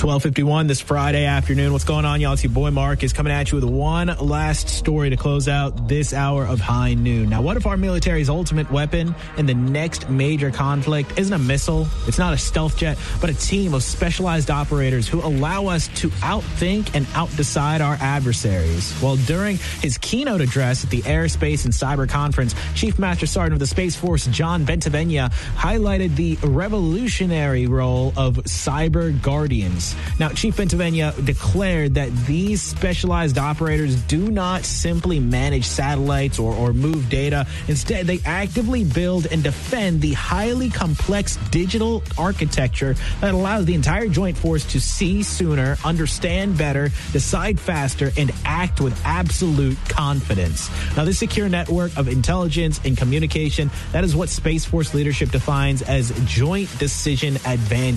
12:51 this Friday afternoon. What's going on, y'all? It's your boy Mark is coming at you with one last story to close out this hour of high noon. Now, what if our military's ultimate weapon in the next major conflict isn't a missile, it's not a stealth jet, but a team of specialized operators who allow us to outthink and outdecide our adversaries? Well, during his keynote address at the Aerospace and Cyber Conference, Chief Master Sergeant of the Space Force, John Bentivegna, highlighted the revolutionary role of cyber guardians. Now, Chief Bentivegna declared that these specialized operators do not simply manage satellites or move data. Instead, they actively build and defend the highly complex digital architecture that allows the entire joint force to see sooner, understand better, decide faster, and act with absolute confidence. Now, this secure network of intelligence and communication, that is what Space Force leadership defines as joint decision advantage.